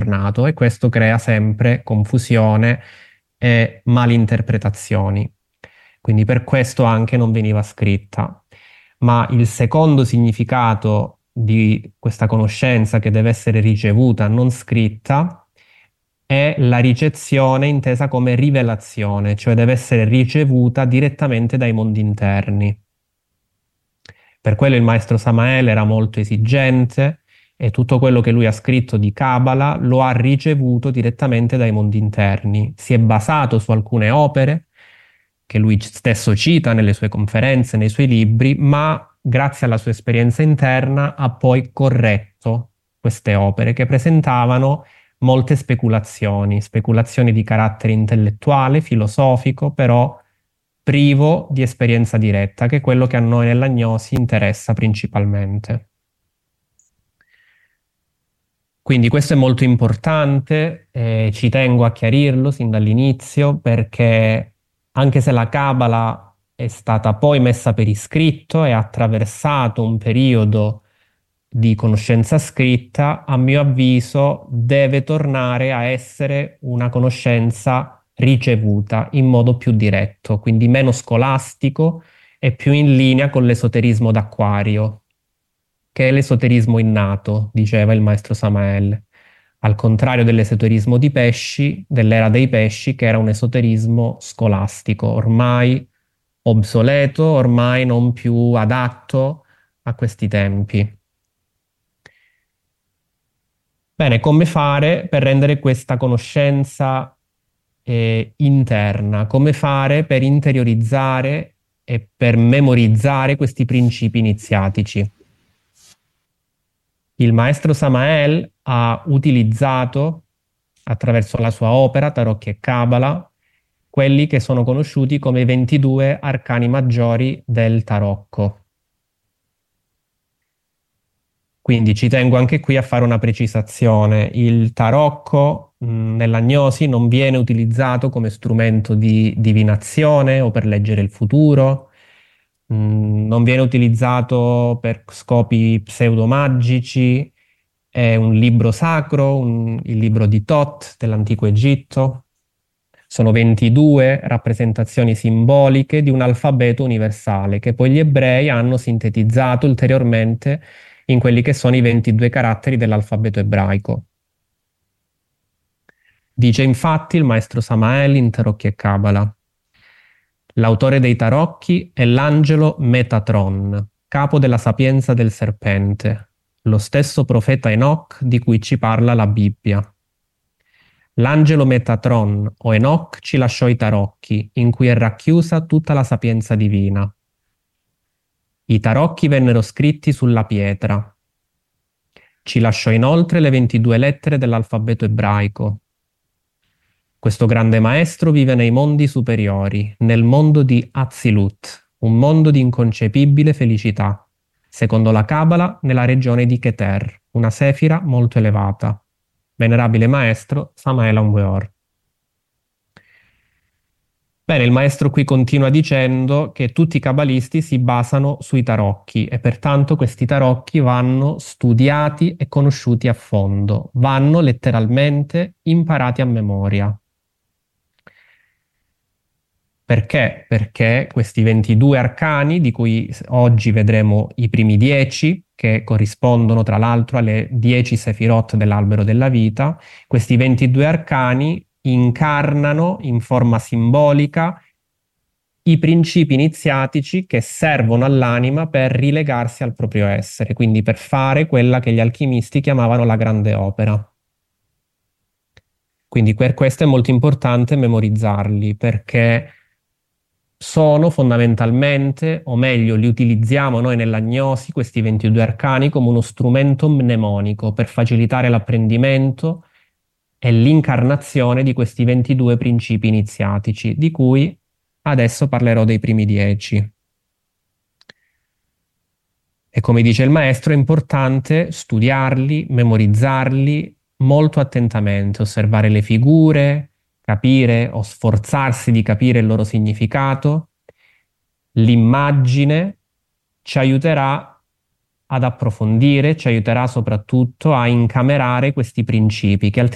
incarnato, e questo crea sempre confusione e malinterpretazioni. Quindi per questo anche non veniva scritta. Ma il secondo significato di questa conoscenza, che deve essere ricevuta, non scritta, è la ricezione intesa come rivelazione, cioè deve essere ricevuta direttamente dai mondi interni. Per quello il maestro Samael era molto esigente e tutto quello che lui ha scritto di Kabbalah lo ha ricevuto direttamente dai mondi interni. Si è basato su alcune opere che lui stesso cita nelle sue conferenze, nei suoi libri, ma grazie alla sua esperienza interna ha poi corretto queste opere che presentavano molte speculazioni, speculazioni di carattere intellettuale, filosofico, però privo di esperienza diretta, che è quello che a noi nell'agnosi interessa principalmente. Quindi questo è molto importante, ci tengo a chiarirlo sin dall'inizio, perché anche se la Kabbalah è stata poi messa per iscritto e ha attraversato un periodo di conoscenza scritta, a mio avviso deve tornare a essere una conoscenza ricevuta in modo più diretto, quindi meno scolastico e più in linea con l'esoterismo d'Acquario, che è l'esoterismo innato, diceva il maestro Samael, al contrario dell'esoterismo di Pesci, dell'era dei Pesci, che era un esoterismo scolastico, ormai obsoleto, ormai non più adatto a questi tempi. Bene, come fare per rendere questa conoscenza interna? Come fare per interiorizzare e per memorizzare questi principi iniziatici? Il maestro Samael ha utilizzato, attraverso la sua opera Tarocchi e Kabbalah, quelli che sono conosciuti come i 22 arcani maggiori del tarocco. Quindi ci tengo anche qui a fare una precisazione. Il tarocco, nell'agnosi non viene utilizzato come strumento di divinazione o per leggere il futuro, non viene utilizzato per scopi pseudomagici, è un libro sacro, il libro di Thoth dell'antico Egitto. Sono 22 rappresentazioni simboliche di un alfabeto universale che poi gli ebrei hanno sintetizzato ulteriormente in quelli che sono i 22 caratteri dell'alfabeto ebraico. Dice infatti il maestro Samael in Tarocchi e Kabbalah: l'autore dei tarocchi è l'angelo Metatron, capo della sapienza del serpente, lo stesso profeta Enoch di cui ci parla la Bibbia. L'angelo Metatron o Enoch ci lasciò i tarocchi, in cui è racchiusa tutta la sapienza divina. I tarocchi vennero scritti sulla pietra. Ci lasciò inoltre le 22 lettere dell'alfabeto ebraico. Questo grande maestro vive nei mondi superiori, nel mondo di Atzilut, un mondo di inconcepibile felicità, secondo la Kabbalah nella regione di Keter, una sefira molto elevata. Venerabile maestro Samael Aun Weor. Bene, il maestro qui continua dicendo che tutti i cabalisti si basano sui tarocchi e pertanto questi tarocchi vanno studiati e conosciuti a fondo, vanno letteralmente imparati a memoria. Perché? Perché questi 22 arcani, di cui oggi vedremo i primi 10, che corrispondono tra l'altro alle 10 sefirot dell'albero della vita, questi 22 arcani incarnano in forma simbolica i principi iniziatici che servono all'anima per rilegarsi al proprio essere, quindi per fare quella che gli alchimisti chiamavano la grande opera. Quindi per questo è molto importante memorizzarli, perché sono fondamentalmente, o meglio, li utilizziamo noi nell'agnosi, questi 22 arcani, come uno strumento mnemonico per facilitare l'apprendimento e l'incarnazione di questi 22 principi iniziatici, di cui adesso parlerò dei primi 10. E come dice il maestro, è importante studiarli, memorizzarli molto attentamente, osservare le figure, capire o sforzarsi di capire il loro significato. L'immagine ci aiuterà ad approfondire, ci aiuterà soprattutto a incamerare questi principi che